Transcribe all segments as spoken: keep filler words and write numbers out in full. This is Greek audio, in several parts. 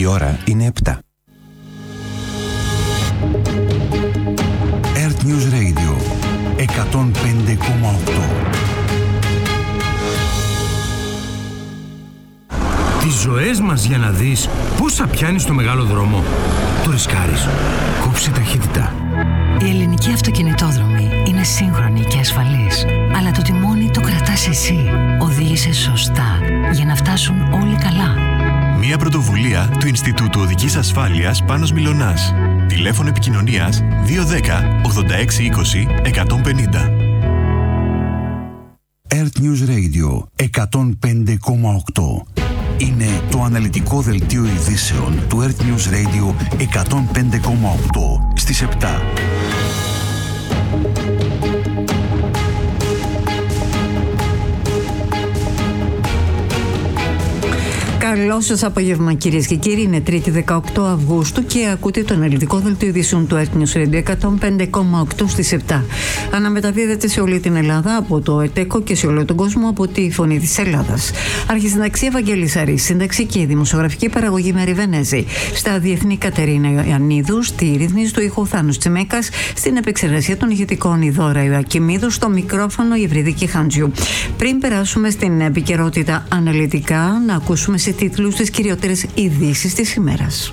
Η ώρα είναι επτά. Earth News Radio εκατόν πέντε κόμμα οκτώ. Τις ζωές μας για να δεις πόσα πιάνει στο μεγάλο δρόμο. Το ρισκάρεις. Κόψε ταχύτητα. Η ελληνική αυτοκινητόδρομη είναι σύγχρονη και ασφαλής, αλλά το τιμόνι το κρατάς εσύ. Οδήγησε σωστά για να φτάσουν όλοι καλά. Μια πρωτοβουλία του Ινστιτούτου Οδικής Ασφάλειας Πάνος Μιλωνάς. Τηλέφωνο επικοινωνίας δύο ένα μηδέν ογδόντα έξι είκοσι εκατόν πενήντα. Earth News Radio εκατόν πέντε κόμμα οκτώ. Είναι το αναλυτικό δελτίο ειδήσεων του Earth News Radio εκατόν πέντε κόμμα οκτώ στις επτά. Καλό σας απόγευμα, κυρίες και κύριοι. Είναι Τρίτη δεκαοκτώ Αυγούστου και ακούτε το αναλυτικό δελτίο ειδήσεων του Earth News Radio εκατόν πέντε κόμμα οκτώ στις επτά. Αναμεταδίδεται σε όλη την Ελλάδα από το ΕΤΕΚΟ και σε όλο τον κόσμο από τη Φωνή της Ελλάδας. Αρχισυνταξή Ευαγγέλης Αρής, σύνταξη και δημοσιογραφική παραγωγή Μέρη Βενέζη. Στα διεθνή Κατερίνα Ιωαννίδου, στη ρύθμιση του ήχου Θάνος Τσιμέκας, στην επεξεργασία των ηχητικών η Δώρα Ιωακιμίδου, στο μικρόφωνο η Ευρυδίκη Χάντζιου. Πριν περάσουμε στην επικαιρότητα αναλυτικά, να ακούσουμε σε τίτλους τις κυριότερες ειδήσεις της ημέρας.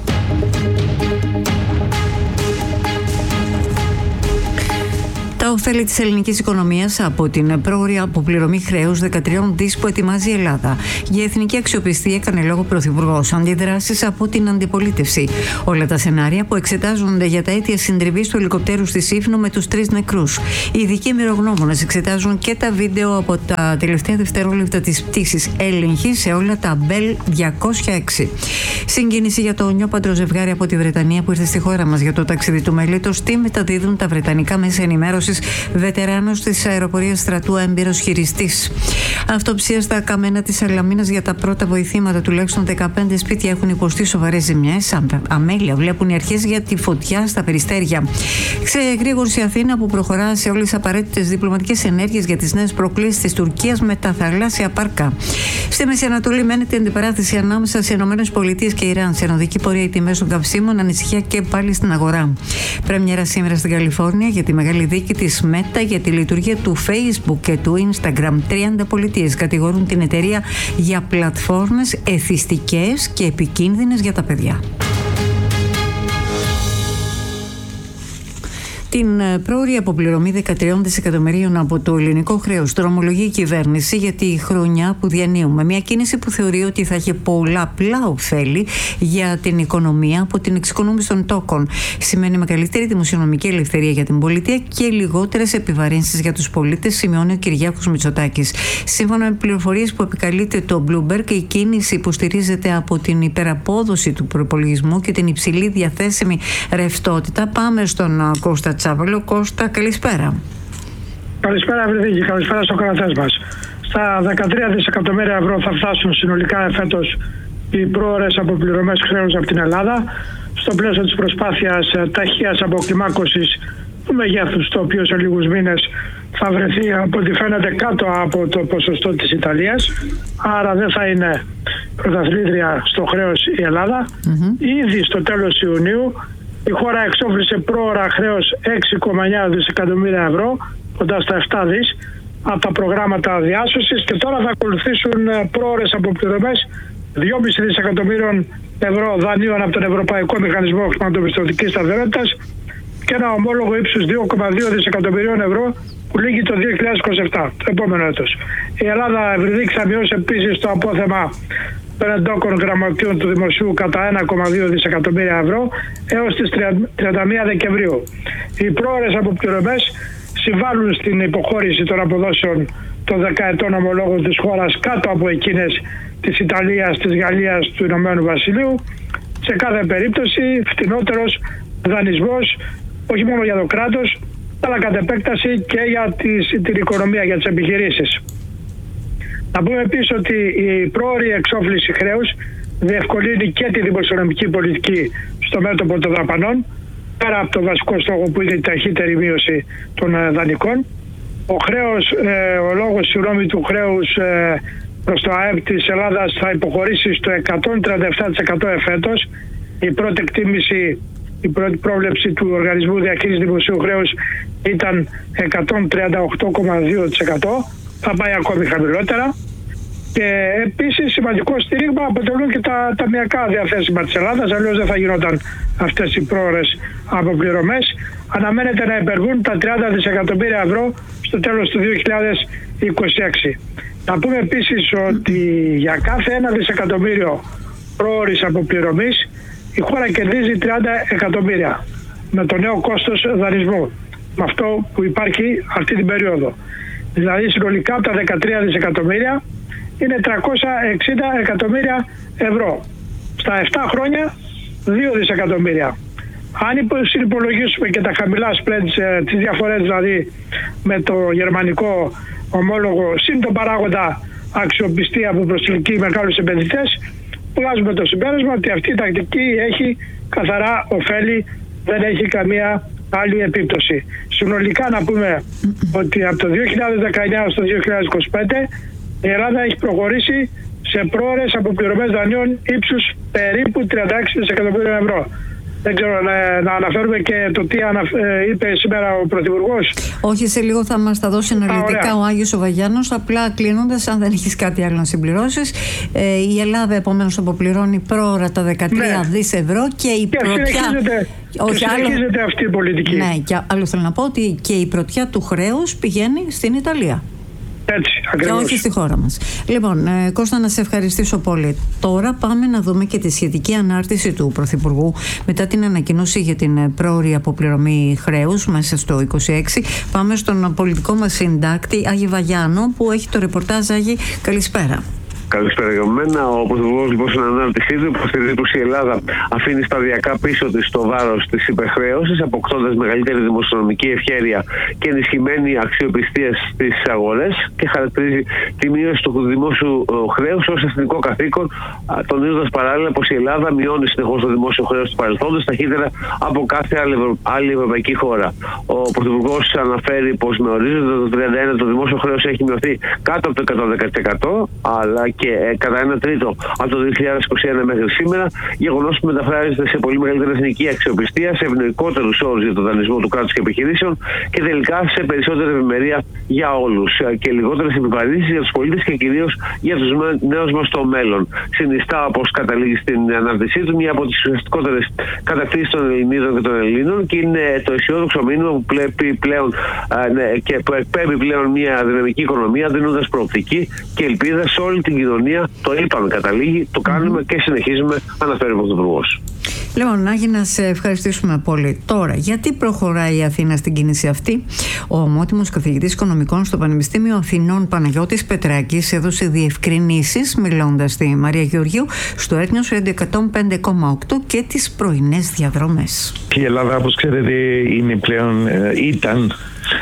Τα ωφέλη της ελληνικής οικονομίας από την πρόωρη αποπληρωμή χρέους δεκατρία δις που ετοιμάζει η Ελλάδα. Για εθνική αξιοπιστία έκανε λόγο ο Πρωθυπουργός. Αντιδράσεις από την αντιπολίτευση. Όλα τα σενάρια που εξετάζονται για τα αίτια συντριβής του ελικοπτέρου στη Σύφνο με τους τρεις νεκρούς. Οι ειδικοί εμπειρογνώμονες εξετάζουν και τα βίντεο από τα τελευταία δευτερόλεπτα της πτήσης έλεγχη σε όλα τα Bell διακόσια έξι. Συγκίνηση για το νιόπαντρο ζευγάρι από τη Βρετανία που ήρθε στη χώρα μας για το ταξίδι του μέλητος. Τι μεταδίδουν τα βρετανικά μέσα ενημέρωσης. Βετεράνος της αεροπορίας στρατού, έμπειρος χειριστής. Αυτοψία στα καμένα της Σαλαμίνας για τα πρώτα βοηθήματα. Τουλάχιστον δεκαπέντε σπίτια έχουν υποστεί σοβαρές ζημιές. Αμέλεια βλέπουν οι αρχές για τη φωτιά στα Περιστέρια. Ξεγρήγορση Αθήνα που προχωρά σε όλες τις απαραίτητες διπλωματικές ενέργειες για τις νέες προκλήσεις της Τουρκίας με τα θαλάσσια πάρκα. Στη Μέση Ανατολή μένεται αντιπαράθεση ανάμεσα σε ΗΠΑ και Ιράν. Σε ενωδική πορεία οι τιμές των καυσίμων, ανησυχία και πάλι στην αγορά. Πρέμιερα σήμερα στην Καλιφόρνια για τη μεγάλη δίκη της Μέτα για τη λειτουργία του Facebook και του Instagram. τριάντα πολιτείες κατηγορούν την εταιρεία για πλατφόρμες εθιστικές και επικίνδυνες για τα παιδιά. Την πρόωρη αποπληρωμή δεκατρία δισεκατομμυρίων από το ελληνικό χρέος δρομολογεί η κυβέρνηση για τη χρονιά που διανύουμε. Μια κίνηση που θεωρεί ότι θα έχει πολλαπλά ωφέλη για την οικονομία από την εξοικονόμηση των τόκων. Σημαίνει μεγαλύτερη δημοσιονομική ελευθερία για την πολιτεία και λιγότερες επιβαρύνσεις για τους πολίτες, σημειώνει ο Κυριάκος Μητσοτάκης. Σύμφωνα με πληροφορίες που επικαλείται το Bloomberg, η κίνηση υποστηρίζεται από την υπεραπόδοση του προϋπολογισμού και την υψηλή διαθέσιμη ρευστότητα. Πάμε στον Κώστα Τσάβαλο. Κώστα, καλησπέρα. Καλησπέρα, Ευρυδίκη. Καλησπέρα στους ακροατές μας. Στα δεκατρία δισεκατομμύρια ευρώ θα φτάσουν συνολικά φέτος οι πρόωρες αποπληρωμές χρέους από την Ελλάδα, στο πλαίσιο της προσπάθειας ταχείας αποκλιμάκωσης του μεγέθους, το οποίο σε λίγους μήνες θα βρεθεί από ό,τι φαίνεται κάτω από το ποσοστό της Ιταλίας, άρα δεν θα είναι πρωταθλήτρια στο χρέος η Ελλάδα. Mm-hmm. Ήδη στο τέλος Ιουνίου η χώρα εξόφλησε πρόωρα χρέος έξι κόμμα εννιά δισεκατομμύρια ευρώ, κοντά στα επτά δις, από τα προγράμματα διάσωσης, και τώρα θα ακολουθήσουν πρόωρες αποπληρωμές δυόμισι δισεκατομμύριων ευρώ δανείων από τον Ευρωπαϊκό Μηχανισμό Χρηματοπιστωτικής Σταθερότητας και ένα ομόλογο ύψους δύο κόμμα δύο δισεκατομμυρίων ευρώ που λήγει το δύο χιλιάδες είκοσι επτά, το επόμενο έτος. Η Ελλάδα, Ευρυδίκη, θα μειώσει επίσης το απόθεμα των εντόκων γραμματείων του Δημοσίου κατά ένα κόμμα δύο δισεκατομμύρια ευρώ έως τις τριάντα μία Δεκεμβρίου. Οι πρόωρες αποπληρωμές συμβάλλουν στην υποχώρηση των αποδόσεων των δεκαετών ομολόγων της χώρας κάτω από εκείνες της Ιταλίας, της Γαλλίας, του Ηνωμένου Βασιλείου. Σε κάθε περίπτωση φτηνότερος δανεισμός, όχι μόνο για το κράτος, αλλά κατ' επέκταση και για τις, την οικονομία, για τις επιχειρήσεις. Να πούμε επίσης ότι η πρόωρη εξόφληση χρέους διευκολύνει και τη δημοσιονομική πολιτική στο μέτωπο των δαπανών, πέρα από το βασικό στόχο που είναι η ταχύτερη μείωση των δανεικών. Ο, χρέος, ε, ο λόγος συγγνώμη του χρέους ε, προς το ΑΕΠ της Ελλάδας θα υποχωρήσει στο εκατόν τριάντα επτά τοις εκατό εφέτος. Η πρώτη εκτίμηση, η πρώτη πρόβλεψη του Οργανισμού Διαχείρισης Δημοσίου Χρέους ήταν εκατόν τριάντα οκτώ κόμμα δύο τοις εκατό. Θα πάει ακόμη χαμηλότερα. Και επίσης σημαντικό στήριγμα αποτελούν και τα ταμιακά διαθέσιμα της Ελλάδας, αλλιώς δεν θα γινόταν αυτές οι πρόωρες αποπληρωμές. Αναμένεται να υπερβούν τα τριάντα δισεκατομμύρια ευρώ στο τέλος του δύο χιλιάδες είκοσι έξι. Να πούμε επίσης ότι για κάθε ένα δισεκατομμύριο πρόωρης αποπληρωμής η χώρα κερδίζει τριάντα εκατομμύρια με το νέο κόστος δανεισμού, με αυτό που υπάρχει αυτή την περίοδο. Δηλαδή συνολικά από τα δεκατρία δισεκατομμύρια είναι τριακόσια εξήντα εκατομμύρια ευρώ. Στα επτά χρόνια δύο δισεκατομμύρια. Αν συνυπολογίσουμε και τα χαμηλά spreads, τις διαφορές δηλαδή με το γερμανικό ομόλογο συν τον παράγοντα αξιοπιστία που προσελκύει μεγάλους επενδυτές, βγάζουμε το συμπέρασμα ότι αυτή η τακτική έχει καθαρά ωφέλη, δεν έχει καμία άλλη επίπτωση. Συνολικά να πούμε ότι από το δύο χιλιάδες δεκαεννιά στο δύο χιλιάδες είκοσι πέντε η Ελλάδα έχει προχωρήσει σε πρόωρες αποπληρωμές δανείων ύψους περίπου τριάντα έξι δισεκατομμύρια ευρώ. Δεν ξέρω, να, να αναφέρουμε και το τι αναφ... είπε σήμερα ο Πρωθυπουργός. Όχι, σε λίγο θα μας τα δώσει αναλυτικά Α, ο Άγιος ο Βαγιάννος. Απλά κλείνοντας, αν δεν έχεις κάτι άλλο να συμπληρώσεις, ε, η Ελλάδα επομένως αποπληρώνει πρόωρα τα δεκατρία ναι. δις ευρώ και η και πρωτιά... Συνεχίζεται, Όχι, και συνεχίζεται άλλο... αυτή η πολιτική. Ναι, και άλλο θέλω να πω ότι και η πρωτιά του χρέους πηγαίνει στην Ιταλία. Έτσι, ακριβώς. Και όχι στη χώρα μας. Λοιπόν, ε, Κώστα, να σε ευχαριστήσω πολύ. Τώρα πάμε να δούμε και τη σχετική ανάρτηση του Πρωθυπουργού μετά την ανακοίνωση για την πρόωρη αποπληρωμή χρέους μέσα στο είκοσι έξι. Πάμε στον πολιτικό μας συντάκτη Άγιο Βαγιάνο που έχει το ρεπορτάζ. Άγιο, καλησπέρα. Καλησπέρα για μένα. Ο Πρωθυπουργός λοιπόν στην ανάρτησή του υποστηρίζει πως η Ελλάδα αφήνει σταδιακά πίσω της το βάρος της υπερχρέωσης, αποκτώντας μεγαλύτερη δημοσιονομική ευχέρεια και ενισχυμένη αξιοπιστία στις αγορές, και χαρακτηρίζει τη μείωση του δημόσιου χρέους ως εθνικό καθήκον, τονίζοντας παράλληλα πως η Ελλάδα μειώνει συνεχώς το δημόσιο χρέος του παρελθόντος ταχύτερα από κάθε άλλη ευρωπαϊκή χώρα. Ο Πρωθυπουργός αναφέρει πως με ορίζοντα το τριάντα ένα το δημόσιο χρέος έχει μειωθεί κάτω από το εκατόν δέκα τοις εκατό, αλλά και κατά ένα τρίτο από το δύο χιλιάδες είκοσι ένα μέχρι σήμερα, γεγονός που μεταφράζεται σε πολύ μεγαλύτερη εθνική αξιοπιστία, σε ευνοϊκότερους όρους για τον δανεισμό του κράτους και επιχειρήσεων και τελικά σε περισσότερη ευημερία για όλους και λιγότερες επιβαρύνσεις για τους πολίτες και κυρίως για τους νέους μας στο μέλλον. Συνιστά, όπως καταλήγει στην ανάρτησή του, μία από τις ουσιαστικότερες κατακτήσεις των Ελληνίδων και των Ελλήνων, και είναι το αισιόδοξο μήνυμα που, πλέον, ναι, και που εκπέμπει πλέον μια δυναμική οικονομία, δίνοντας προοπτική και ελπίδα σε όλη την κοινωνία. Το είπαμε, καταλήγει, το κάνουμε mm-hmm. και συνεχίζουμε, αναφέρει ο Πρωθυπουργός. Λοιπόν, Άγι, να σε ευχαριστήσουμε πολύ. Τώρα, γιατί προχωράει η Αθήνα στην κίνηση αυτή? Ο ομότιμος καθηγητής οικονομικών στο Πανεπιστήμιο Αθηνών, Παναγιώτης Πετράκης, έδωσε διευκρινήσεις μιλώντας στη Μαρία Γεωργίου στο Air News εκατόν πέντε κόμμα οκτώ και τις πρωινές διαδρομές. Η Ελλάδα, όπως ξέρετε, είναι πλέον, ήταν,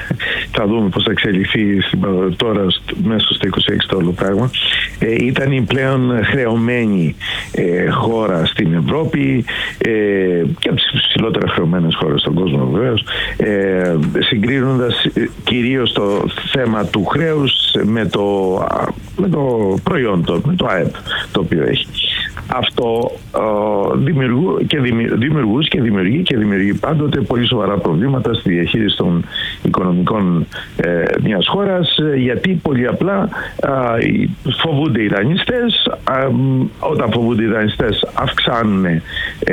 θα δούμε πώς θα εξελιχθεί τώρα μέσα στο είκοσι έξι το όλο πράγμα, ε, ήταν η πλέον χρεωμένη ε, χώρα στην Ευρώπη ε, και από τις ψηλότερα χρεωμένες χώρες στον κόσμο βεβαίως, ε, συγκρίνοντας ε, κυρίως το θέμα του χρέους με το, με το προϊόν, το, με το ΑΕΠ το οποίο έχει. Αυτό ε, δημιουργού και δημιουργούς και δημιουργεί και δημιουργεί πάντοτε πολύ σοβαρά προβλήματα στη διαχείριση των οικονομικών ε, μιας χώρας, γιατί πολύ απλά ε, φοβούνται οι δανειστές. Ε, όταν φοβούνται οι δανειστές αυξάνουν ε,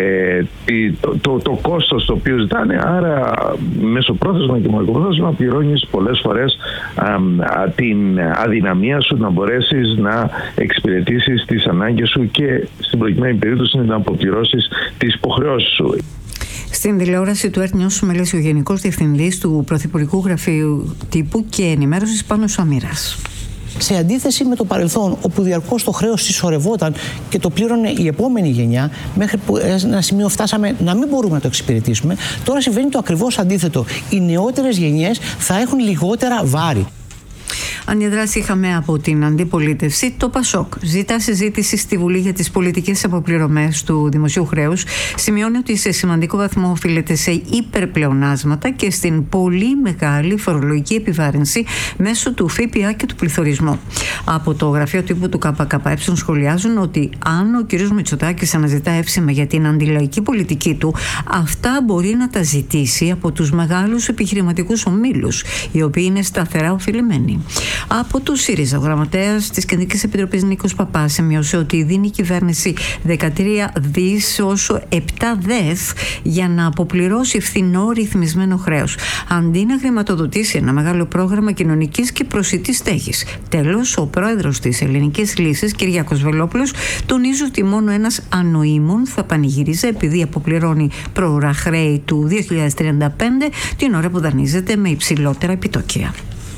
το, το, το κόστος το οποίο ζητάνε, άρα μεσοπρόθεσμα και μακροπρόθεσμα πληρώνεις πολλές φορές ε, την αδυναμία σου να μπορέσεις να εξυπηρετήσεις τις ανάγκες σου και στην προκειμένη περίπτωση να αποπληρώσεις τις υποχρεώσεις σου. Στην τηλεόραση του Air News μελέσει ο Γενικός Διευθυντής του Πρωθυπουργικού Γραφείου Τύπου και Ενημέρωσης Πάνος Σαμήρας. Σε αντίθεση με το παρελθόν, όπου διαρκώς το χρέος συσσωρευόταν και το πλήρωνε η επόμενη γενιά, μέχρι που ένα σημείο φτάσαμε να μην μπορούμε να το εξυπηρετήσουμε, τώρα συμβαίνει το ακριβώς αντίθετο. Οι νεότερες γενιές θα έχουν λιγότερα βάρη. Αντιδράσει είχαμε από την αντιπολίτευση. Το ΠΑΣΟΚ ζητά συζήτηση στη Βουλή για τις πολιτικές αποπληρωμές του δημοσίου χρέους. Σημειώνει ότι σε σημαντικό βαθμό οφείλεται σε υπερπλεονάσματα και στην πολύ μεγάλη φορολογική επιβάρυνση μέσω του ΦΠΑ και του πληθωρισμού. Από το γραφείο τύπου του ΚΚΕ σχολιάζουν ότι αν ο κ. Μητσοτάκης αναζητά εύσημα για την αντιλαϊκή πολιτική του, αυτά μπορεί να τα ζητήσει από τους μεγάλους επιχειρηματικούς ομίλους, οι οποίοι είναι σταθερά οφειλημένοι. Από του ΣΥΡΙΖΑ, ο γραμματέας της Κεντρικής Επιτροπής Νίκος Παπάς σημειώσε ότι δίνει η κυβέρνηση δεκατρία δις όσο επτά δες για να αποπληρώσει φθηνό ρυθμισμένο χρέος, αντί να χρηματοδοτήσει ένα μεγάλο πρόγραμμα κοινωνικής και προσιτής στέγης. Τέλος, ο πρόεδρος της Ελληνικής Λύσης, Κυριάκος Βελόπουλος, τονίζει ότι μόνο ένας ανοήμων θα πανηγυρίζει επειδή αποπληρώνει πρόωρα χρέη του δύο χιλιάδες τριάντα πέντε, την ώρα που δανείζεται με υψηλότερα επιτόκια.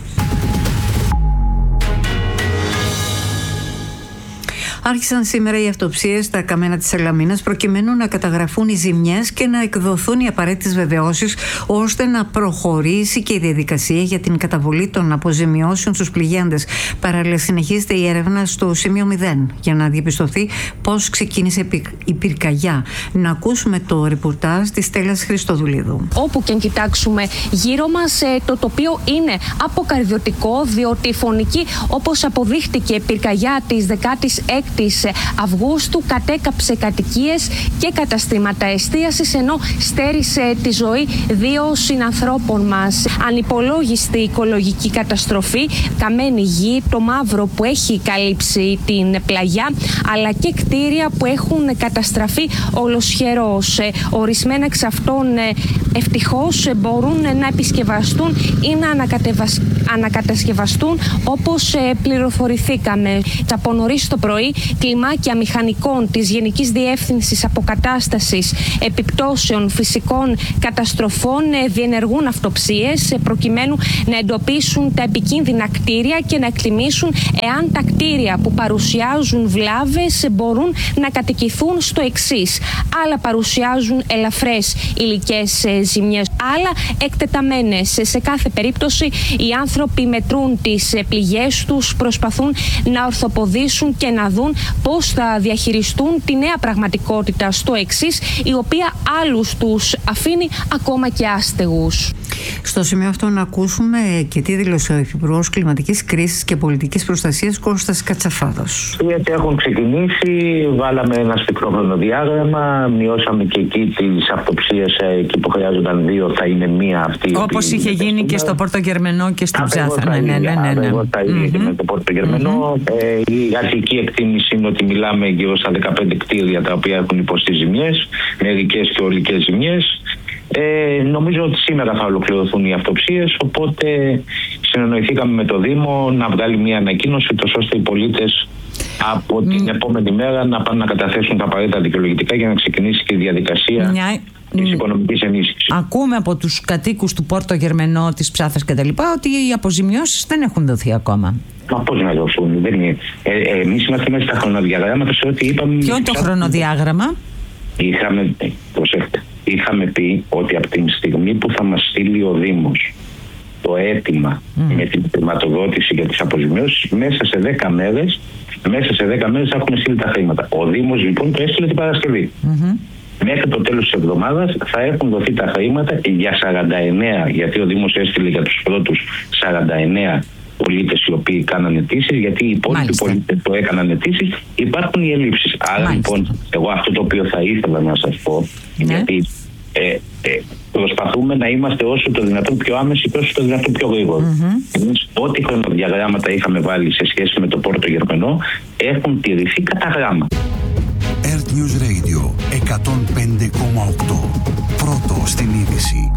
Άρχισαν σήμερα οι αυτοψίες στα καμένα της Σαλαμίνας προκειμένου να καταγραφούν οι ζημιές και να εκδοθούν οι απαραίτητες βεβαιώσεις ώστε να προχωρήσει και η διαδικασία για την καταβολή των αποζημιώσεων στους πληγέντες. Παράλληλα, συνεχίζεται η έρευνα στο σημείο μηδέν για να διαπιστωθεί πώς ξεκίνησε η πυρκαγιά. Να ακούσουμε το ρεπορτάζ της Στέλλας Χριστοδουλίδου. Όπου και αν κοιτάξουμε γύρω μας, το τοπίο είναι αποκαρδιωτικό, διότι η φωνική, όπως αποδείχτηκε, πυρκαγιά της δεκάτης έκτης Αυγούστου κατέκαψε κατοικίες και καταστήματα εστίασης, ενώ στέρισε τη ζωή δύο συνανθρώπων μας. Ανυπολόγιστη οικολογική καταστροφή, καμένη γη, το μαύρο που έχει καλύψει την πλαγιά, αλλά και κτίρια που έχουν καταστραφεί ολοσχερώς. Ορισμένα εξ αυτών ευτυχώς μπορούν να επισκευαστούν ή να ανακατασκευαστούν, όπως πληροφορηθήκαμε. Από νωρίς το πρωί, κλιμάκια μηχανικών της Γενικής Διεύθυνσης Αποκατάστασης Επιπτώσεων Φυσικών Καταστροφών διενεργούν αυτοψίες προκειμένου να εντοπίσουν τα επικίνδυνα κτίρια και να εκτιμήσουν εάν τα κτίρια που παρουσιάζουν βλάβες μπορούν να κατοικηθούν στο εξής. Άλλα παρουσιάζουν ελαφρές υλικές ζημιές, άλλα εκτεταμένες. Σε κάθε περίπτωση οι άνθρωποι μετρούν τις πληγές τους, προσπαθούν να ορθοποδήσουν και να δουν πώς θα διαχειριστούν τη νέα πραγματικότητα στο εξής, η οποία άλλους τους αφήνει ακόμα και άστεγους. Στο σημείο αυτό να ακούσουμε και τι δήλωσε ο Υφυπουργός Κλιματικής Κρίσης και Πολιτικής Προστασίας Κώστας Κατσαφάδος. Γιατί έχουν ξεκινήσει, βάλαμε ένα σφιχτό χρονοδιάγραμμα, μειώσαμε και εκεί τις αυτοψίες, εκεί που χρειάζονταν δύο θα είναι μία αυτή. Όπως είχε γίνει και στο Πόρτο Γερμενό και στην Ψάθα. Ναι, ναι, ναι. Ακριβώς τα ίδια και με το Πόρτο Γερμενό. Ε, η αρχική εκτίμηση είναι ότι μιλάμε γύρω στα δεκαπέντε κτίρια τα οποία έχουν υποστεί ζημιές, μερικές και ολικές ζημιές. Ε, νομίζω ότι σήμερα θα ολοκληρωθούν οι αυτοψίες, οπότε συνεννοηθήκαμε με το Δήμο να βγάλει μια ανακοίνωση τόσο ώστε οι πολίτες από την mm. επόμενη μέρα να πάνε να καταθέσουν τα απαραίτητα δικαιολογητικά για να ξεκινήσει και η διαδικασία yeah. της οικονομικής ενίσχυσης. Ακούμε από τους κατοίκους του Πόρτο Γερμενό, της Ψάθας κτλ. Ότι οι αποζημιώσεις δεν έχουν δοθεί ακόμα. Μα πώς να δοθούν, δεν είναι. Ε, ε, εμείς είμαστε μέσα στα χρονοδιαγράμματα σε ό,τι είπαμε. Ποιο είναι το χρονοδιάγραμμα? Είχαμε, προσέχτε, είχαμε πει ότι από την στιγμή που θα μας στείλει ο Δήμος το αίτημα mm. με την χρηματοδότηση για τις αποζημιώσεις, μέσα σε δέκα μέρες, μέσα σε δέκα μέρες θα έχουμε στείλει τα χρήματα. Ο Δήμος λοιπόν το έστειλε την Παρασκευή. Mm-hmm. Μέχρι το τέλος της εβδομάδας θα έχουν δοθεί τα χρήματα για σαράντα εννέα, γιατί ο Δήμος έστειλε για τους πρώτους σαράντα εννέα πολίτες οι οποίοι κάναν αιτήσεις, γιατί οι υπόλοιποι πολίτες που έκαναν αιτήσεις υπάρχουν οι ελλείψεις. Άρα Μάλιστα. λοιπόν, εγώ αυτό το οποίο θα ήθελα να σας πω, ναι. γιατί ε, ε, προσπαθούμε να είμαστε όσο το δυνατόν πιο άμεση και όσο το δυνατόν πιο γρήγορο. Mm-hmm. Εμείς ό,τι χρονοδιαγράμματα είχαμε βάλει σε σχέση με το Πόρτο Γερμενό έχουν τηρηθεί κατά γράμμα. Earth News Radio εκατόν πέντε κόμμα οκτώ. Πρώτο στην είδηση.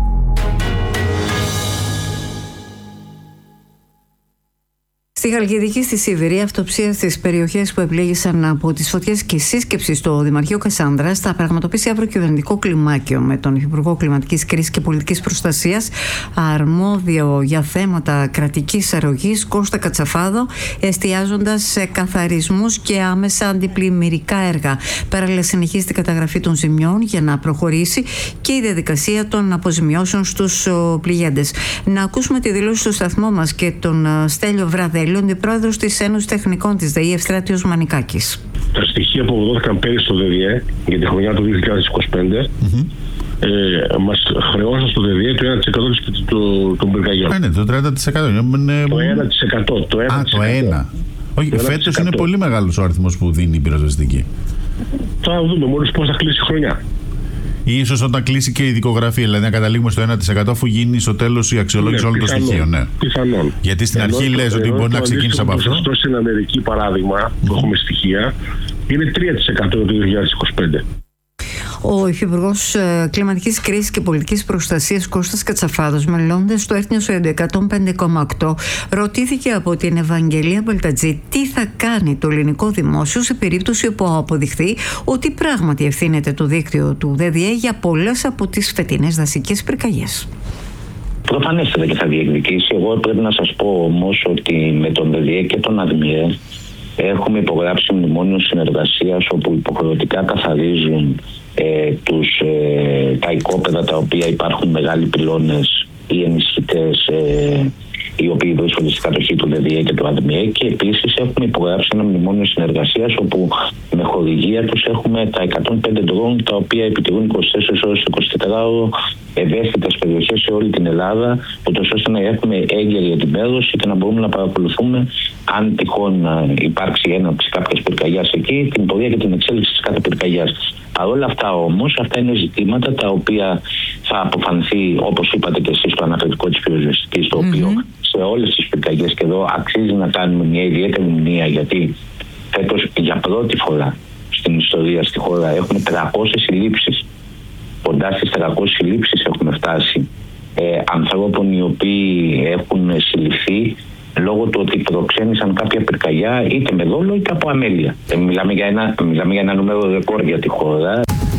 Στη Χαλκιδική, στη Σιβηρία, αυτοψία στις περιοχές που επλήγησαν από τις φωτιές και σύσκεψη στο Δημαρχείο Κασάνδρας θα πραγματοποιήσει αύριο κυβερνητικό κλιμάκιο με τον Υπουργό Κλιματικής Κρίσης και Πολιτικής Προστασίας, αρμόδιο για θέματα κρατικής αρρωγής, Κώστα Κατσαφάδο, εστιάζοντας σε καθαρισμούς και άμεσα αντιπλημμυρικά έργα. Παράλληλα, συνεχίζει την καταγραφή των ζημιών για να προχωρήσει και η διαδικασία των αποζημιώσεων στους πληγέντες. Να ακούσουμε τη δήλωση στο σταθμό μας και τον Στέλιο Βραδέλη, αντιπρόεδρος της Ένωσης Τεχνικών της ΔΕΗ, Ευστράτιος Μανικάκης. Τα στοιχεία που αποδόθηκαν πέρυσι στο ΔΔΕ για τη χρονιά του δύο χιλιάδες είκοσι πέντε mm-hmm. ε, μας χρεώσαν στο ΔΔΕ το ένα τοις εκατό των πυρκαγιών. Ναι, το τριάντα τοις εκατό. Είναι... Το ένα τοις εκατό. Το ένα Α, το ένα. Όχι, φέτος είναι πολύ μεγάλος ο αριθμός που δίνει η πυροσβεστική. Θα δούμε μόλις πώς θα κλείσει η χρονιά. Ή ίσως όταν κλείσει και η δικογραφία, δηλαδή να καταλήγουμε στο ένα τοις εκατό αφού γίνει στο τέλος η αξιολόγηση ναι, όλων των στοιχείων. Ναι. Πιθανόν. Γιατί στην ενώ, αρχή λες ότι μπορεί να ξεκίνησε από αυτό. Αυτό στην Αμερική, παράδειγμα, mm-hmm. που έχουμε στοιχεία, είναι τρία τοις εκατό το δύο χιλιάδες είκοσι πέντε. Ο Υφυπουργός Κλιματικής Κρίσης και Πολιτικής Προστασίας Κώστας Κατσαφάδος, μιλώντας στο Earth News Radio εκατόν πέντε κόμμα οκτώ, ρωτήθηκε από την Ευαγγελία Μπαλτατζή τι θα κάνει το ελληνικό δημόσιο σε περίπτωση που αποδειχθεί ότι πράγματι ευθύνεται το δίκτυο του ΔΔΕ για πολλές από τις φετινές δασικές πυρκαγιές. Προφανέστατα και θα διεκδικήσει. Εγώ πρέπει να σας πω όμως ότι με τον ΔΔΕ και τον ΑΔΜΙΕ έχουμε υπογράψει μνημόνιο συνεργασίας όπου υποχρεωτικά καθαρίζουν ε, τους, ε, τα οικόπεδα τα οποία υπάρχουν μεγάλοι πυλώνες ή ενισχυτές ε, οι οποίοι βρίσκονται στην κατοχή του ΔΔΕ και του ΑΔΜΙΕ, και επίσης έχουμε υπογράψει ένα μνημόνιο συνεργασίας όπου με χορηγία τους έχουμε τα εκατόν πέντε ντρόουν τα οποία επιτηρούν είκοσι τέσσερις ώρες εικοσιτετράωρο ευαίσθητες περιοχές σε όλη την Ελλάδα, ούτως ώστε να έχουμε έγκαιρη ενημέρωση και να μπορούμε να παρακολουθούμε αν τυχόν υπάρξει έναρξη κάποιας πυρκαγιάς εκεί, την πορεία και την εξέλιξη της κάθε πυρκαγιάς. Παρ' όλα αυτά όμως, αυτά είναι ζητήματα τα οποία θα αποφανθεί, όπως είπατε και εσείς, το αναφερτικό της πυροσβεστικής, το mm-hmm. οποίο σε όλες τις πυρκαγιές, και εδώ αξίζει να κάνουμε μια ιδιαίτερη μνήμα, γιατί φέτος για πρώτη φορά στην ιστορία στη χώρα έχουμε τριακόσιες συλλήψεις. Κοντά στις τριακόσιες συλλήψεις έχουμε φτάσει ε, ανθρώπων οι οποίοι έχουν συλληφθεί λόγω του ότι προξένησαν κάποια πυρκαγιά είτε με δόλο είτε από αμέλεια. Ε, μιλάμε, για ένα, μιλάμε για ένα νούμερο ρεκόρ για τη χώρα.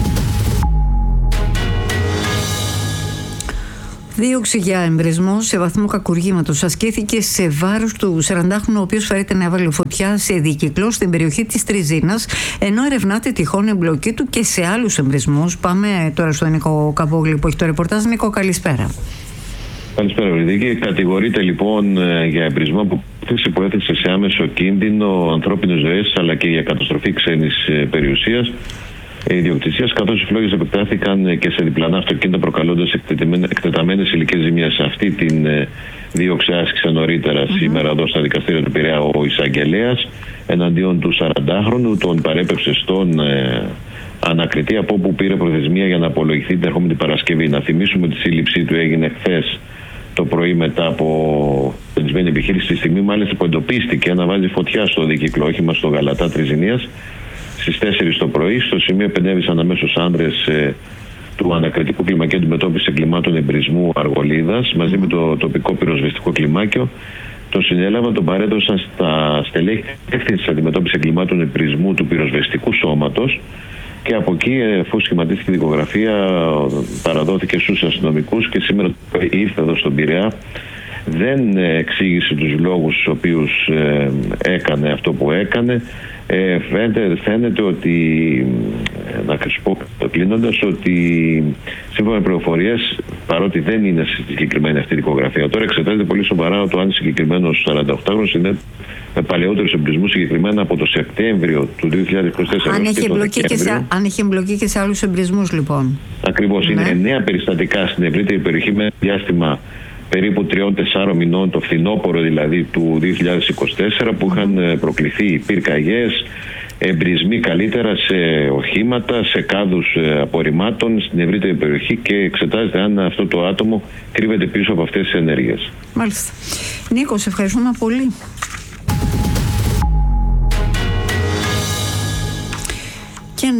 Δίωξη για εμπρισμό σε βαθμό κακουργήματος ασκήθηκε σε βάρος του σαραντάχρονου, ο οποίος φέρεται να έβαλε φωτιά σε δίκυκλο στην περιοχή της Τριζίνας, ενώ ερευνάται τυχόν εμπλοκή του και σε άλλους εμπρισμούς. Πάμε τώρα στον Νίκο Καβόγλη που έχει το ρεπορτάζ. Νίκο, καλησπέρα. Καλησπέρα, Βρυδίκη. Κατηγορείται λοιπόν για εμπρισμό που έθεσε σε άμεσο κίνδυνο ανθρώπινες ζωές αλλά και για καταστροφή ξένης περιουσίας ιδιοκτησίας, καθώς οι φλόγες επεκτάθηκαν και σε διπλανά αυτοκίνητα, προκαλώντας εκτεταμένες υλικές ζημιές. Αυτή την δίωξη άσκησε νωρίτερα mm-hmm. σήμερα εδώ στα δικαστήρια του Πειραιά ο εισαγγελέας εναντίον του σαραντάχρονου. Τον παρέπεψε στον ε, ανακριτή, από όπου πήρε προθεσμία για να απολογηθεί την ερχόμενη Παρασκευή. Να θυμίσουμε ότι η σύλληψή του έγινε χθες το πρωί μετά από πενισμένη επιχείρηση, τη στιγμή μάλιστα που εντοπίστηκε να βάζει φωτιά στο δίκυκλο όχημα στο Γαλατά Τριζηνίας στις τέσσερις το πρωί. Στο σημείο επενέβησαν αμέσως άνδρες ε, του ανακριτικού κλιμακίου αντιμετώπισης εγκλημάτων εμπρισμού Αργολίδας μαζί με το τοπικό πυροσβεστικό κλιμάκιο. Τον συνέλαβαν, τον παρέδωσαν στα στελέχη της αντιμετώπισης εγκλημάτων εμπρισμού του πυροσβεστικού σώματος, και από εκεί, αφού σχηματίστηκε η δικογραφία, παραδόθηκε στους αστυνομικούς και σήμερα ήρθε εδώ στον Πειραιά. Δεν εξήγησε τους λόγους στους οποίους ε, έκανε αυτό που έκανε. Ε, φαίνεται, φαίνεται ότι, να σου πω κλείνοντας, ότι σύμφωνα με πληροφορίες, παρότι δεν είναι συγκεκριμένη αυτή η δικογραφία, τώρα εξετάζεται πολύ σοβαρά το αν συγκεκριμένος σαρανταοκτάχρονος είναι με παλαιότερους εμπρισμούς, συγκεκριμένα από το Σεπτέμβριο του δύο χιλιάδες είκοσι τέσσερα. Αν έχει εμπλοκή και, σε, αν έχει εμπλοκή και σε άλλους εμπρισμούς, λοιπόν. Ακριβώς. Ναι. Είναι εννέα περιστατικά στην ευρύτερη περιοχή με διάστημα περίπου τριών τεσσάρων μηνών, το φθινόπωρο δηλαδή του δύο χιλιάδες είκοσι τέσσερα, που είχαν προκληθεί πυρκαγιές, εμπρισμοί καλύτερα σε οχήματα, σε κάδους απορριμμάτων στην ευρύτερη περιοχή, και εξετάζεται αν αυτό το άτομο κρύβεται πίσω από αυτές τις ενέργειες. Μάλιστα. Νίκο, σε ευχαριστούμε πολύ. Και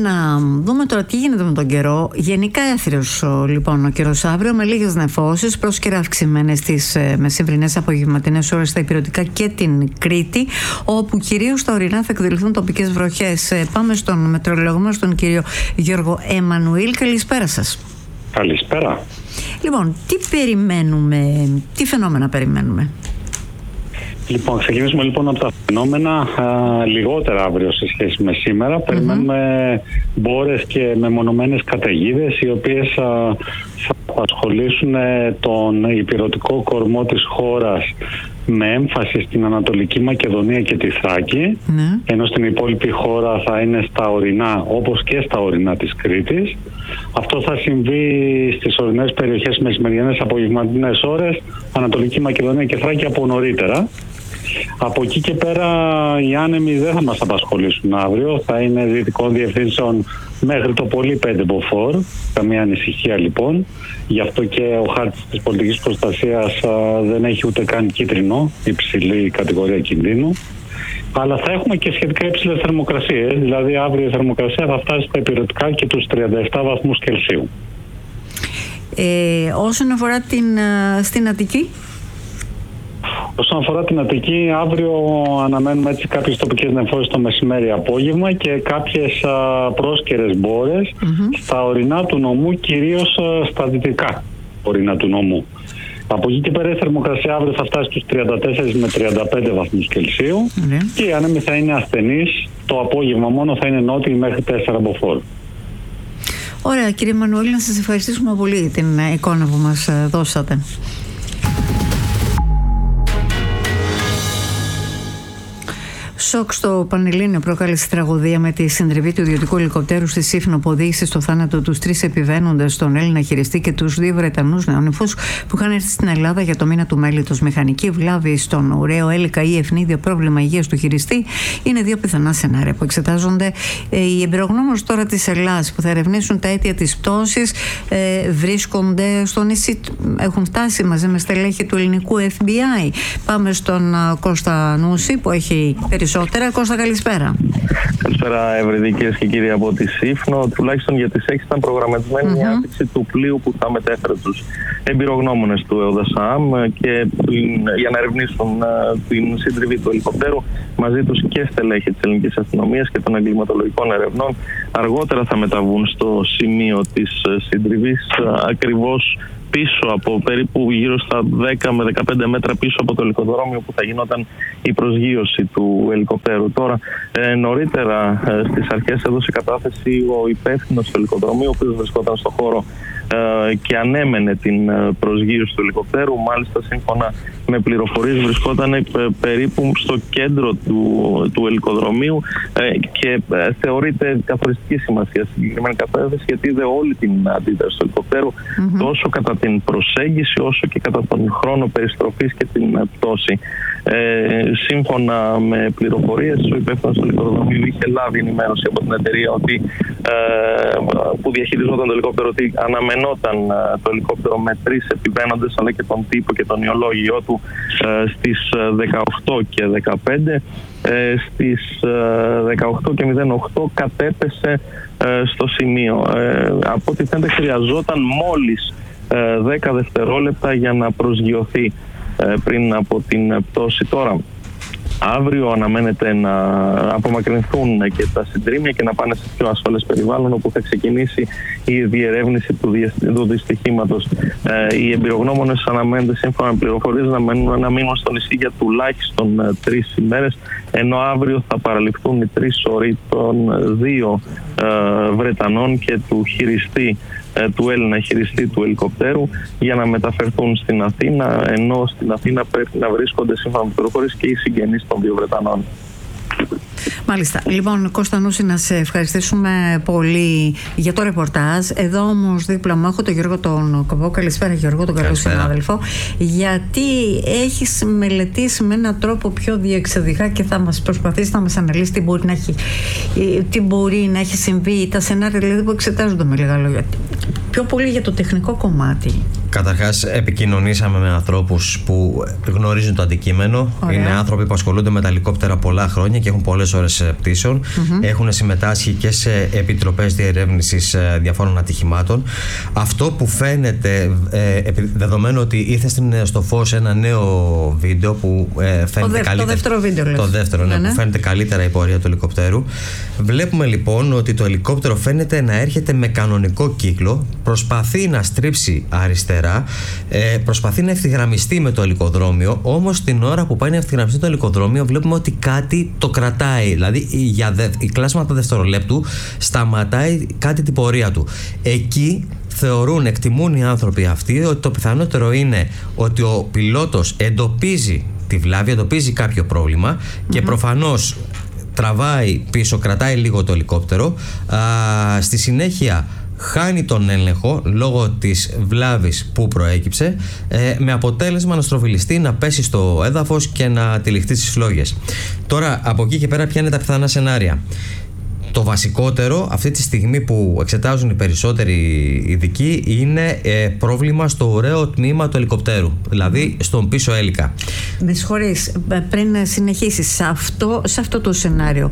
να δούμε τώρα τι γίνεται με τον καιρό. Γενικά έθριος λοιπόν ο καιρός αύριο, με λίγες νεφώσεις, πρόσκαιρα αυξημένες στις μεσημβρινές απογευματινές ώρες στα ηπειρωτικά και την Κρήτη, όπου κυρίως στα ορεινά θα εκδηλωθούν τοπικές βροχές. Πάμε στον μετρολογό μας, τον κύριο Γιώργο Εμμανουήλ. Καλησπέρα σας. Καλησπέρα. Λοιπόν, τι περιμένουμε, τι φαινόμενα περιμένουμε? Λοιπόν, ξεκινήσουμε λοιπόν από τα φαινόμενα. Α, λιγότερα αύριο σε σχέση με σήμερα. Mm-hmm. Περιμένουμε μπόρες και μεμονωμένες καταιγίδες, οι οποίες α, θα απασχολήσουν τον ηπειρωτικό κορμό της χώρας, με έμφαση στην Ανατολική Μακεδονία και τη Θράκη, ναι. Ενώ στην υπόλοιπη χώρα θα είναι στα ορεινά, όπως και στα ορεινά της Κρήτης. Αυτό θα συμβεί στις ορεινές περιοχές μεσημεριανές απογευματινές ώρες, Ανατολική Μακεδονία και Θράκη από νωρίτερα. Από εκεί και πέρα οι άνεμοι δεν θα μας απασχολήσουν αύριο, θα είναι δυτικών διευθύνσεων μέχρι το πολύ πέντε μποφόρ, καμία ανησυχία λοιπόν. Γι' αυτό και ο χάρτης της πολιτικής προστασίας α, δεν έχει ούτε καν κίτρινο, υψηλή κατηγορία κινδύνου. Αλλά θα έχουμε και σχετικά υψηλές θερμοκρασίες, δηλαδή αύριο η θερμοκρασία θα φτάσει στα ηπειρωτικά και τους τριάντα επτά βαθμούς Κελσίου. Ε, όσον αφορά την, στην Αττική? Όσον αφορά την Αττική, αύριο αναμένουμε έτσι κάποιες τοπικές νεφώσεις το μεσημέρι απόγευμα και κάποιες α, πρόσκαιρες μπόρες mm-hmm. στα ορεινά του νομού, κυρίως α, στα δυτικά ορεινά του νομού. Από εκεί και πέρα η θερμοκρασία αύριο θα φτάσει στους τριάντα τέσσερα με τριάντα πέντε βαθμούς Κελσίου mm-hmm. και οι άνεμοι θα είναι ασθενείς, το απόγευμα μόνο θα είναι νότιοι μέχρι τέσσερα μποφόρ. Ωραία, κύριε Μανουήλ, να σας ευχαριστήσουμε πολύ για την εικόνα που μας δώσατε. Σοκ στο Πανελλήνιο προκάλεσε τραγωδία με τη συντριβή του ιδιωτικού ελικοπτέρου στη Σύφνο που οδήγησε στο θάνατο τους τρεις επιβαίνοντες, τον Έλληνα χειριστή και τους δύο Βρετανούς νεόνυφους που είχαν έρθει στην Ελλάδα για το μήνα του μέλιτος. Μηχανική βλάβη στον ουραίο, έλικα ή ευνίδιο πρόβλημα υγείας του χειριστή είναι δύο πιθανά σενάρια που εξετάζονται. Οι εμπειρογνώμονες τώρα της Ελλάδας που θα ερευνήσουν τα αίτια της πτώσης ε, βρίσκονται στο νησί, έχουν φτάσει μαζί με στελέχη του ελληνικού εφ μπι άι. Πάμε στον Κώστα Νούση που έχει περισσότερο. Κώστα, καλησπέρα. Καλησπέρα, Ευρυδίκες και κύριοι από τη Σύφνο. Τουλάχιστον για τις έξι ήταν προγραμματισμένη mm-hmm. η άφηξη του πλοίου που θα μετέφερε τους εμπειρογνώμονες του ΕΟΔΑΣΑΜ και για να ερευνήσουν uh, την συντριβή του ελικοπτέρου. Μαζί τους και στελέχη της ελληνικής αστυνομίας και των εγκληματολογικών ερευνών. Αργότερα θα μεταβούν στο σημείο της συντριβής, uh, ακριβώς πίσω από περίπου γύρω στα δέκα με δεκαπέντε μέτρα πίσω από το ελικοδρόμιο που θα γινόταν η προσγείωση του ελικοπτέρου. Τώρα, ε, νωρίτερα ε, στις αρχές έδωσε κατάθεση ο υπεύθυνος του ελικοδρομίου, ο οποίος βρισκόταν στο χώρο ε, και ανέμενε την ε, προσγείωση του ελικοπτέρου. Μάλιστα, σύμφωνα με πληροφορίες, βρισκόταν ε, περίπου στο κέντρο του, του ελικοδρομίου ε, και ε, θεωρείται καθοριστική σημασία συγκεκριμένη κατάθεση, γιατί είδε όλη την αντίδραση του ελικοπτέρου mm-hmm. τόσο κατά την προσέγγιση όσο και κατά τον χρόνο περιστροφής και την πτώση. Ε, σύμφωνα με πληροφορίες, ο υπεύθυνος του ελικοδρομίου είχε λάβει ενημέρωση από την εταιρεία ότι, ε, που διαχειριζόταν το ελικόπτερο, ότι αναμενόταν ε, το ελικόπτερο με τρεις επιβαίνοντες αλλά και τον τύπο και τον ιολόγιο του ε, στις δεκαοκτώ και δεκαπέντε. Ε, στις ε, δεκαοκτώ και μηδέν οκτώ κατέπεσε ε, στο σημείο. Ε, από ό,τι φαίνεται χρειαζόταν μόλις δέκα δευτερόλεπτα για να προσγειωθεί ε, πριν από την πτώση. Τώρα, αύριο αναμένεται να απομακρυνθούν και τα συντρίμμια και να πάνε σε πιο ασφαλές περιβάλλον, όπου θα ξεκινήσει η διερεύνηση του, του δυστυχήματος. Ε, οι εμπειρογνώμονες αναμένεται, σύμφωνα με πληροφορίες, να, μένουν, να μείνουν στο νησί για τουλάχιστον ε, τρεις ημέρες, ενώ αύριο θα παραληφθούν οι τρεις οροί των δύο ε, Βρετανών και του χειριστή του Έλληνα χειριστή του ελικοπτέρου για να μεταφερθούν στην Αθήνα, ενώ στην Αθήνα πρέπει να βρίσκονται, σύμφωνα με πληροφορίες, και οι συγγενείς των δύο Βρετανών. Μάλιστα. Λοιπόν, Κώστα Νούση, να σε ευχαριστήσουμε πολύ για το ρεπορτάζ. Εδώ όμως δίπλα μου έχω τον Γιώργο τον Κοβό. Καλησπέρα, Γιώργο, τον καλό συνάδελφο. Γιατί έχεις μελετήσει με έναν τρόπο πιο διεξοδικά και θα μας προσπαθήσει να μας αναλύσει τι μπορεί να έχει, τι μπορεί να έχει συμβεί, τα σενάρια δηλαδή που εξετάζονται, με λίγα λόγια. Πιο πολύ για το τεχνικό κομμάτι. Καταρχάς, επικοινωνήσαμε με ανθρώπους που γνωρίζουν το αντικείμενο. Ωραία. Είναι άνθρωποι που ασχολούνται με τα ελικόπτερα πολλά χρόνια και έχουν πολλές ώρες πτήσεων. Mm-hmm. Έχουν συμμετάσχει και σε επιτροπές διερεύνησης διαφόρων ατυχημάτων. Αυτό που φαίνεται, ε, δεδομένου ότι ήρθε στο φως ένα νέο βίντεο που ε, φαίνεται το καλύτερα. Το δεύτερο βίντεο, λες. Το δεύτερο, ναι, ναι, που φαίνεται καλύτερα η πορεία του ελικοπτέρου. Βλέπουμε λοιπόν ότι το ελικόπτερο φαίνεται να έρχεται με κανονικό κύκλο, προσπαθεί να στρίψει αριστερά, ε, προσπαθεί να ευθυγραμμιστεί με το ελικοδρόμιο, όμως την ώρα που πάει να ευθυγραμμιστεί το ελικοδρόμιο βλέπουμε ότι κάτι το κρατάει, δηλαδή για δε, η κλάσματα δευτερολέπτου σταματάει κάτι την πορεία του. Εκεί θεωρούν, εκτιμούν οι άνθρωποι αυτοί ότι το πιθανότερο είναι ότι ο πιλότος εντοπίζει τη βλάβη, εντοπίζει κάποιο πρόβλημα mm-hmm. και προφανώς τραβάει πίσω, κρατάει λίγο το ελικόπτερο, α, στη συνέχεια χάνει τον έλεγχο λόγω της βλάβης που προέκυψε, ε, με αποτέλεσμα να στροβιλιστεί, να πέσει στο έδαφος και να τυλιχτεί στις φλόγες. Τώρα από εκεί και πέρα ποια είναι τα πιθανά σενάρια? Το βασικότερο αυτή τη στιγμή που εξετάζουν οι περισσότεροι ειδικοί είναι ε, πρόβλημα στο ωραίο τμήμα του ελικοπτέρου, δηλαδή στον πίσω έλικα. Με συγχωρείς, πριν συνεχίσεις, σε αυτό, σε αυτό το σενάριο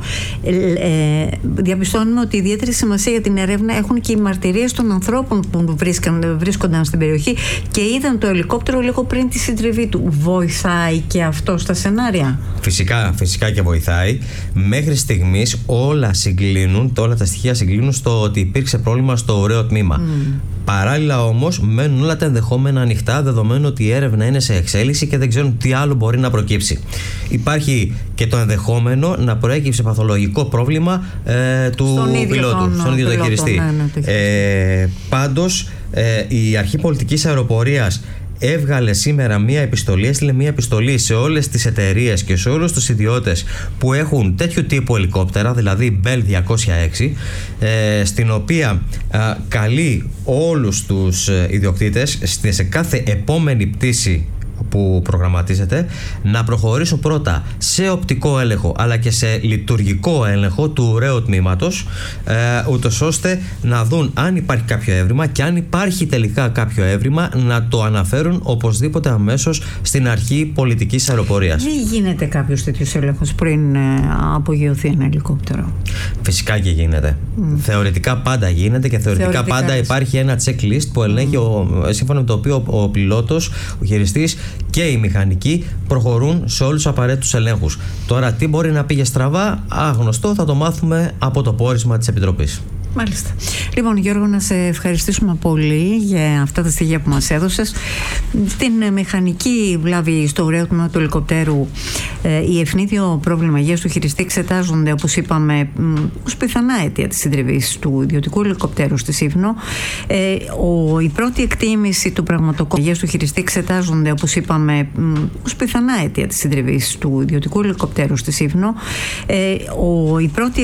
ε, διαπιστώνουμε ότι ιδιαίτερη σημασία για την έρευνα έχουν και οι μαρτυρίες των ανθρώπων που βρίσκαν, βρίσκονταν στην περιοχή και είδαν το ελικόπτερο λίγο πριν τη συντριβή του. Βοηθάει και αυτό στα σενάρια? Φυσικά, φυσικά και βοηθάει. Μέχρι στιγμής όλα συγκλίνουν, όλα τα στοιχεία συγκλίνουν στο ότι υπήρξε πρόβλημα στο ωραίο τμήμα. Mm. Παράλληλα όμως μένουν όλα τα ενδεχόμενα ανοιχτά, δεδομένου ότι η έρευνα είναι σε εξέλιξη και δεν ξέρουν τι άλλο μπορεί να προκύψει. Υπάρχει και το ενδεχόμενο να προέκυψε παθολογικό πρόβλημα ε, του στον πιλότου, τον, στον ίδιο το χειριστή. Ναι, ναι, ε, πάντως ε, η Αρχή Πολιτικής Αεροπορίας έβγαλε σήμερα μία επιστολή, έστειλε μία επιστολή σε όλες τις εταιρείες και σε όλους τους ιδιώτες που έχουν τέτοιου τύπου ελικόπτερα, δηλαδή Bell διακόσια έξι, ε, στην οποία ε, καλεί όλους τους ιδιοκτήτες σε κάθε επόμενη πτήση που προγραμματίζεται να προχωρήσουν πρώτα σε οπτικό έλεγχο αλλά και σε λειτουργικό έλεγχο του ωραίου τμήματος, ε, ούτως ώστε να δουν αν υπάρχει κάποιο έβριμα και αν υπάρχει τελικά κάποιο έβριμα να το αναφέρουν οπωσδήποτε αμέσως στην Αρχή Πολιτικής Αεροπορίας. Δεν γίνεται κάποιος τέτοιος έλεγχος πριν ε, απογειωθεί ένα ελικόπτερο? Φυσικά και γίνεται. Mm. Θεωρητικά πάντα γίνεται και θεωρητικά, θεωρητικά πάντα έτσι. Υπάρχει ένα checklist που ελέγχει, mm. ο, σύμφωνα με το οποίο ο, ο πιλότος, ο χειριστής και οι μηχανικοί προχωρούν σε όλους τους απαραίτητους ελέγχους. Τώρα τι μπορεί να πήγε στραβά, άγνωστο, θα το μάθουμε από το πόρισμα της Επιτροπής. Μάλιστα. Λοιπόν, Γιώργο, να σε ευχαριστήσουμε πολύ για αυτά τα στοιχεία που μας έδωσες. Στην μηχανική βλάβη στο ωραίο τμήμα του ελικοπτέρου, ε, η ευνίδιο πρόβλημα υγείας του χειριστή εξετάζονται, όπως είπαμε, ως πιθανά αίτια της συντριβής του ιδιωτικού ελικοπτέρου στη Σύφνο. Ε, ο, η πρώτη εκτίμηση του πραγματοκόπου υγείας του χειριστή εξετάζονται, όπως είπαμε, ως πιθανά αίτια της συντριβής του ιδιωτικού ελικοπτέρου στη Σύφνο. Ε, ο, η πρώτη